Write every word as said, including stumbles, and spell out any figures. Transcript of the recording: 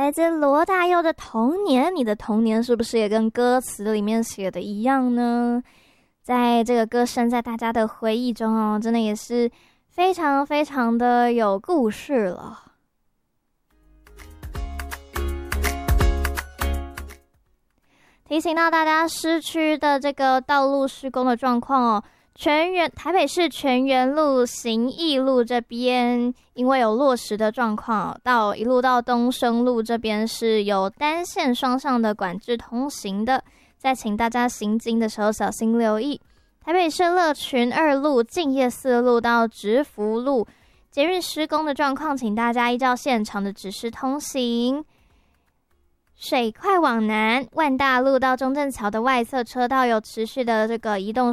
来自罗大佑的童年，你的童年是不是也跟歌词里面写的一样呢？在这个歌声在大家的回忆中哦，真的也是非常非常的有故事了。提醒到大家，市区的这个道路施工的状况哦，全园台北市全园路、行义路这边，因为有落石的状况，到一路到东升路这边是有单线双向的管制通行的，再请大家行经的时候小心留意。台北市乐群二路、敬业四路到直福路，捷运施工的状况，请大家依照现场的指示通行。水快往南，万大路到中正桥的外侧车道有持续的这个移动